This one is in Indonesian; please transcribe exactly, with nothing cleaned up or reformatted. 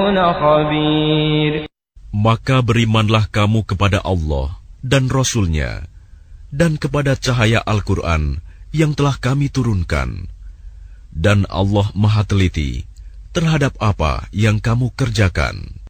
خبير. Maka berimanlah kamu kepada Allah dan Rasul-Nya, dan kepada cahaya Al-Quran yang telah kami turunkan. Dan Allah Maha Teliti terhadap apa yang kamu kerjakan.